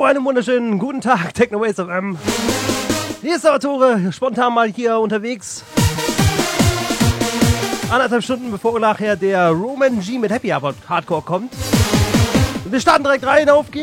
einen wunderschönen guten Tag, Techno Waves FM. Hier ist der Tore, spontan mal hier unterwegs. 1,5 Stunden bevor nachher der Roman G mit Happy Hardcore kommt. Und wir starten direkt rein, auf geht's.